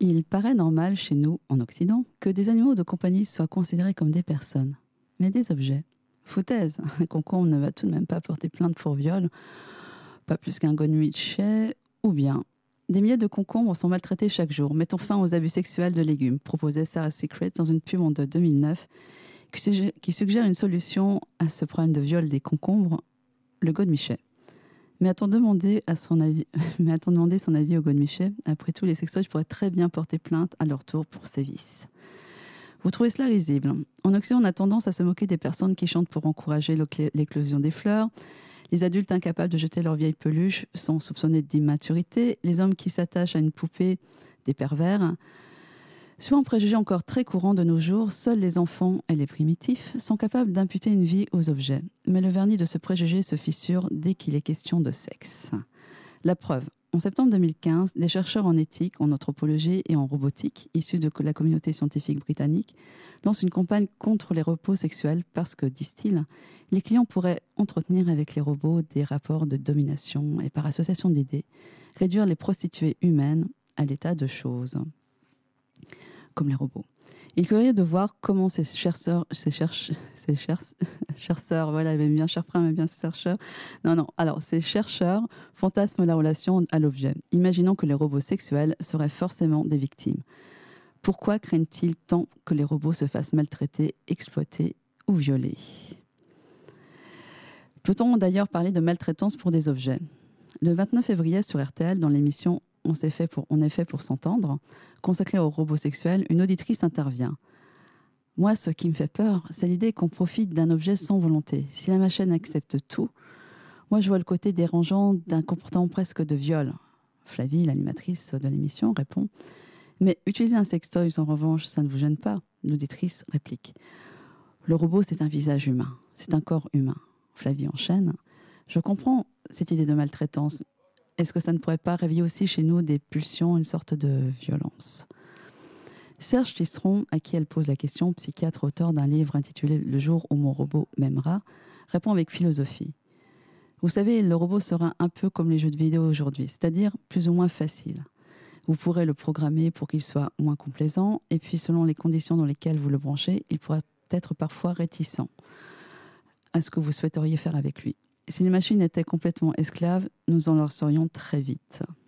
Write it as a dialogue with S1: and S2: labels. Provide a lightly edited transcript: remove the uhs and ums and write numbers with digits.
S1: Il paraît normal chez nous, en Occident, que des animaux de compagnie soient considérés comme des personnes, mais des objets. Foutaise, un concombre ne va tout de même pas porter plainte pour viol, pas plus qu'un godemichet, ou bien des milliers de concombres sont maltraités chaque jour. Mettons fin aux abus sexuels de légumes, proposait Sarah Secret dans une pub en 2009 qui suggère une solution à ce problème de viol des concombres, le godemichet. Mais a-t-on demandé son avis au godemichet? Après tout, les sextoys pourraient très bien porter plainte à leur tour pour ces vices. Vous trouvez cela risible? En Occident, on a tendance à se moquer des personnes qui chantent pour encourager l'éclosion des fleurs. Les adultes incapables de jeter leurs vieilles peluches sont soupçonnés d'immaturité. Les hommes qui s'attachent à une poupée, des pervers. Suivant un préjugé encore très courant de nos jours, seuls les enfants et les primitifs sont capables d'imputer une vie aux objets. Mais le vernis de ce préjugé se fissure dès qu'il est question de sexe. La preuve, en septembre 2015, des chercheurs en éthique, en anthropologie et en robotique, issus de la communauté scientifique britannique, lancent une campagne contre les repos sexuels parce que, disent-ils, les clients pourraient entretenir avec les robots des rapports de domination et, par association d'idées, réduire les prostituées humaines à l'état de choses, comme les robots. Il est curieux de voir comment ces chercheurs, voilà, bien chercheurs, mais bien chercheurs. Ces chercheurs fantasment la relation à l'objet, imaginant que les robots sexuels seraient forcément des victimes. Pourquoi craignent-ils tant que les robots se fassent maltraiter, exploiter ou violer? Peut-on d'ailleurs parler de maltraitance pour des objets? Le 29 février sur RTL, dans l'émission On est fait pour s'entendre, consacrée aux robots sexuels, une auditrice intervient. Moi, ce qui me fait peur, c'est l'idée qu'on profite d'un objet sans volonté. Si la machine accepte tout, moi je vois le côté dérangeant d'un comportement presque de viol. Flavie, l'animatrice de l'émission, répond. Mais utiliser un sextoy, en revanche, ça ne vous gêne pas? L'auditrice réplique. Le robot, c'est un visage humain, c'est un corps humain. Flavie enchaîne. Je comprends cette idée de maltraitance. Est-ce que ça ne pourrait pas réveiller aussi chez nous des pulsions, une sorte de violence? Serge Tisseron, à qui elle pose la question, psychiatre, auteur d'un livre intitulé Le jour où mon robot m'aimera, répond avec philosophie. Vous savez, le robot sera un peu comme les jeux de vidéo aujourd'hui, c'est-à-dire plus ou moins facile. Vous pourrez le programmer pour qu'il soit moins complaisant, et puis selon les conditions dans lesquelles vous le branchez, il pourra être parfois réticent à ce que vous souhaiteriez faire avec lui. Si les machines étaient complètement esclaves, nous en leur serions très vite.